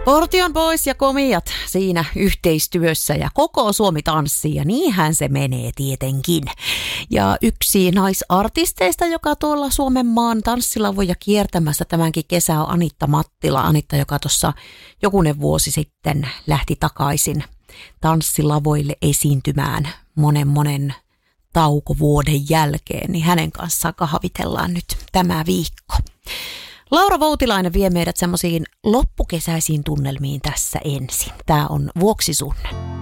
Portion Boys ja Komiat siinä yhteistyössä ja koko Suomi tanssii ja niinhän se menee tietenkin. Ja yksi naisartisteista, joka tuolla Suomen maan tanssilavoja kiertämässä tämänkin kesä on Anitta Mattila. Anitta, joka tuossa jokunen vuosi sitten lähti takaisin tanssilavoille esiintymään monen taukovuoden jälkeen, niin hänen kanssaan kahvitellaan nyt tämä viikko. Laura Voutilainen vie meidät semmoisiin loppukesäisiin tunnelmiin tässä ensin. Tää on Vuoksi sun.